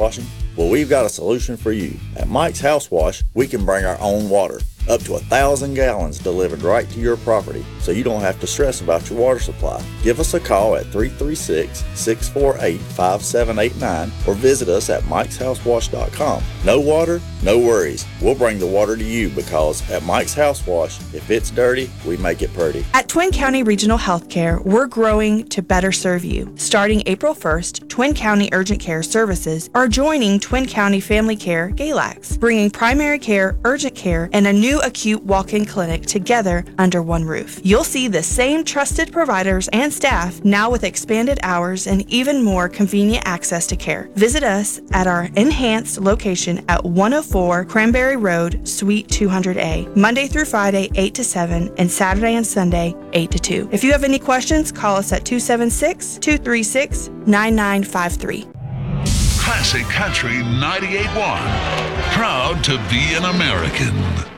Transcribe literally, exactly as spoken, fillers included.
washing? Well, we've got a solution for you. At Mike's House Wash, we can bring our own water. Up to a thousand gallons delivered right to your property, so you don't have to stress about your water supply. Give us a call at three three six, six four eight, five seven eight nine or visit us at mikes house wash dot com. No water, no worries. We'll bring the water to you because at Mike's House Wash, if it's dirty, we make it pretty. At Twin County Regional Healthcare, we're growing to better serve you. Starting April first, Twin County Urgent Care Services are joining Twin County Family Care Galax, bringing primary care, urgent care, and a new acute walk-in clinic together under one roof. You'll see the same trusted providers and staff now with expanded hours and even more convenient access to care. Visit us at our enhanced location at one oh four Cranberry Road, Suite two hundred A, Monday through Friday, eight to seven, and Saturday and Sunday, eight to two. If you have any questions, call us at two seven six, two three six, nine nine five three. Classic Country ninety-eight point one. Proud to be an American.